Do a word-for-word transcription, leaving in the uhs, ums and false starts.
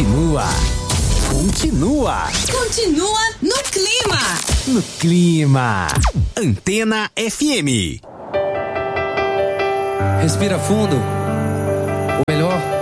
continua. Continua. Continua no clima. No clima. Antena F M. Respira fundo. O melhor